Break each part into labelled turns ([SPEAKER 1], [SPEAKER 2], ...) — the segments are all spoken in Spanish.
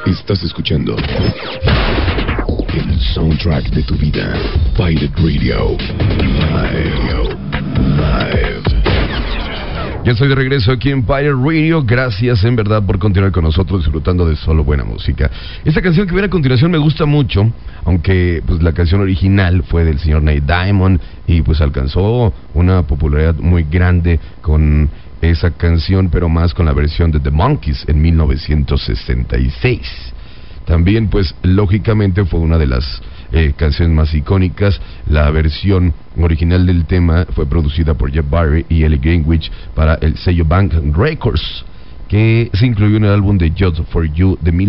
[SPEAKER 1] Estás escuchando el soundtrack de tu vida. Pirate Radio. Live.
[SPEAKER 2] Ya estoy de regreso aquí en Pirate Radio. Gracias en verdad por continuar con nosotros disfrutando de solo buena música. Esta canción que viene a continuación me gusta mucho, aunque pues la canción original fue del señor Neil Diamond y pues alcanzó una popularidad muy grande con esa canción, pero más con la versión de The Monkees en 1966. También pues lógicamente fue una de las canciones más icónicas. La versión original del tema fue producida por Jeff Barry y Ellie Greenwich para el sello Bank Records, que se incluyó en el álbum de Just For You de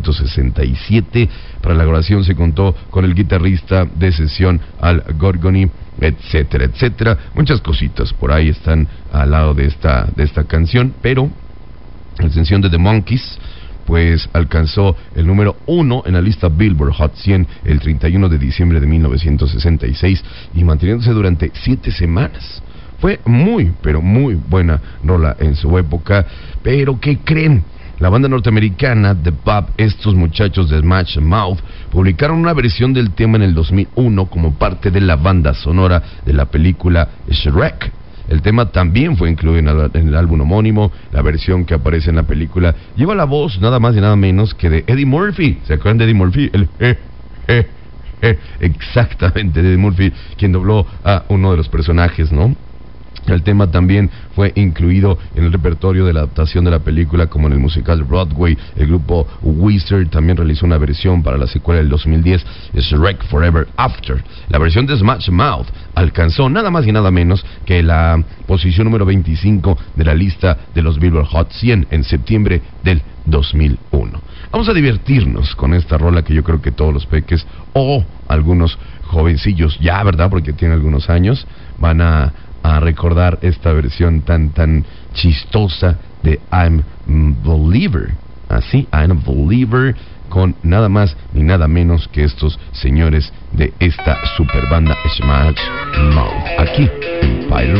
[SPEAKER 2] 1967. Para la grabación se contó con el guitarrista de sesión Al Gorgoni, etcétera, etcétera. Muchas cositas por ahí están al lado de esta canción, pero la canción de The Monkees pues alcanzó el número 1 en la lista Billboard Hot 100 el 31 de diciembre de 1966 y manteniéndose durante 7 semanas. Fue muy, pero muy buena rola en su época. Pero ¿qué creen? La banda norteamericana The Pop, estos muchachos de Smash Mouth, publicaron una versión del tema en el 2001 como parte de la banda sonora de la película Shrek. El tema también fue incluido en el álbum homónimo. La versión que aparece en la película lleva la voz nada más y nada menos que de Eddie Murphy. ¿Se acuerdan de Eddie Murphy? Exactamente, de Eddie Murphy, quien dobló a uno de los personajes, ¿no? El tema también fue incluido en el repertorio de la adaptación de la película, como en el musical de Broadway. El grupo Weezer también realizó una versión para la secuela del 2010, Shrek Forever After. La versión de Smash Mouth alcanzó nada más y nada menos que la posición número 25 de la lista de los Billboard Hot 100 en septiembre del 2001. Vamos a divertirnos con esta rola que yo creo que todos los peques o algunos jovencillos ya, ¿verdad? Porque tienen algunos años, van a recordar esta versión tan chistosa de I'm a Believer. Así, I'm a Believer, con nada más ni nada menos que estos señores de esta super banda Smash Mouth, aquí en Pirate